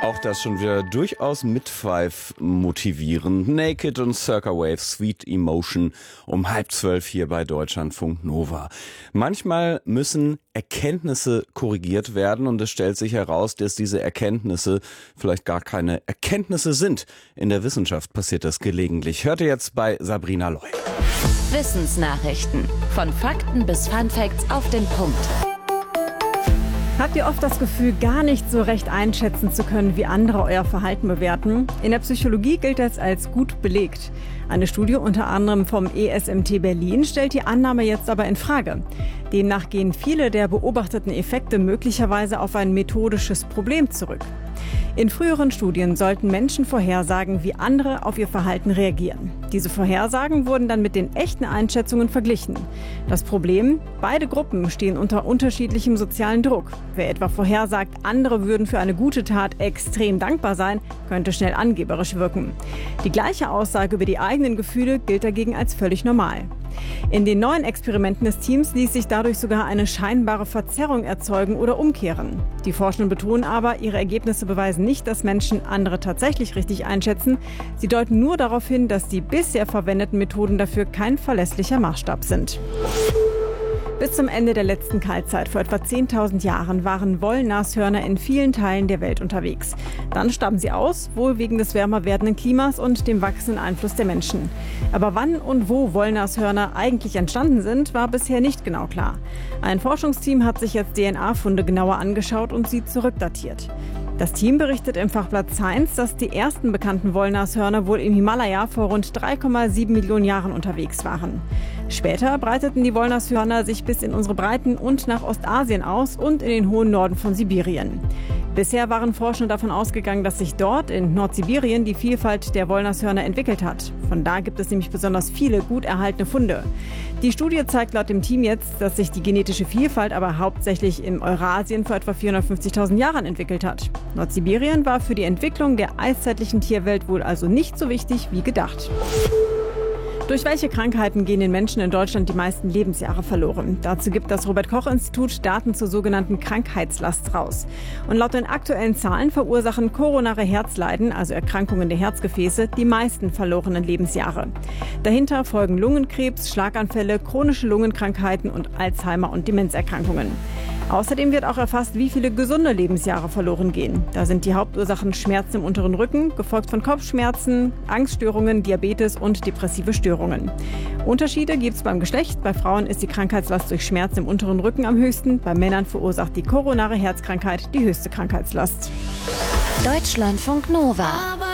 Auch das schon wieder durchaus Midfive motivierend. Naked und Circa Wave, Sweet Emotion um 11:30 hier bei Deutschlandfunk Nova. Manchmal müssen Erkenntnisse korrigiert werden und es stellt sich heraus, dass diese Erkenntnisse vielleicht gar keine Erkenntnisse sind. In der Wissenschaft passiert das gelegentlich. Hört ihr jetzt bei Sabrina Loy. Wissensnachrichten. Von Fakten bis Funfacts auf den Punkt. Habt ihr oft das Gefühl, gar nicht so recht einschätzen zu können, wie andere euer Verhalten bewerten? In der Psychologie gilt das als gut belegt. Eine Studie unter anderem vom ESMT Berlin stellt die Annahme jetzt aber in Frage. Demnach gehen viele der beobachteten Effekte möglicherweise auf ein methodisches Problem zurück. In früheren Studien sollten Menschen vorhersagen, wie andere auf ihr Verhalten reagieren. Diese Vorhersagen wurden dann mit den echten Einschätzungen verglichen. Das Problem: beide Gruppen stehen unter unterschiedlichem sozialen Druck. Wer etwa vorhersagt, andere würden für eine gute Tat extrem dankbar sein, könnte schnell angeberisch wirken. Die gleiche Aussage über die eigenen Gefühle gilt dagegen als völlig normal. In den neuen Experimenten des Teams ließ sich dadurch sogar eine scheinbare Verzerrung erzeugen oder umkehren. Die Forschenden betonen aber, ihre Ergebnisse beweisen nicht, dass Menschen andere tatsächlich richtig einschätzen. Sie deuten nur darauf hin, dass die bisher verwendeten Methoden dafür kein verlässlicher Maßstab sind. Bis zum Ende der letzten Kaltzeit vor etwa 10.000 Jahren waren Wollnashörner in vielen Teilen der Welt unterwegs. Dann starben sie aus, wohl wegen des wärmer werdenden Klimas und dem wachsenden Einfluss der Menschen. Aber wann und wo Wollnashörner eigentlich entstanden sind, war bisher nicht genau klar. Ein Forschungsteam hat sich jetzt DNA-Funde genauer angeschaut und sie zurückdatiert. Das Team berichtet im Fachblatt Science, dass die ersten bekannten Wollnashörner wohl im Himalaya vor rund 3,7 Millionen Jahren unterwegs waren. Später breiteten die Wollnashörner sich bis in unsere Breiten und nach Ostasien aus und in den hohen Norden von Sibirien. Bisher waren Forscher davon ausgegangen, dass sich dort in Nordsibirien die Vielfalt der Wollnashörner entwickelt hat. Von da gibt es nämlich besonders viele gut erhaltene Funde. Die Studie zeigt laut dem Team jetzt, dass sich die genetische Vielfalt aber hauptsächlich in Eurasien vor etwa 450.000 Jahren entwickelt hat. Nordsibirien war für die Entwicklung der eiszeitlichen Tierwelt wohl also nicht so wichtig wie gedacht. Durch welche Krankheiten gehen den Menschen in Deutschland die meisten Lebensjahre verloren? Dazu gibt das Robert-Koch-Institut Daten zur sogenannten Krankheitslast raus. Und laut den aktuellen Zahlen verursachen koronare Herzleiden, also Erkrankungen der Herzgefäße, die meisten verlorenen Lebensjahre. Dahinter folgen Lungenkrebs, Schlaganfälle, chronische Lungenkrankheiten und Alzheimer- und Demenzerkrankungen. Außerdem wird auch erfasst, wie viele gesunde Lebensjahre verloren gehen. Da sind die Hauptursachen Schmerzen im unteren Rücken, gefolgt von Kopfschmerzen, Angststörungen, Diabetes und depressive Störungen. Unterschiede gibt es beim Geschlecht. Bei Frauen ist die Krankheitslast durch Schmerzen im unteren Rücken am höchsten. Bei Männern verursacht die koronare Herzkrankheit die höchste Krankheitslast. Deutschlandfunk Nova.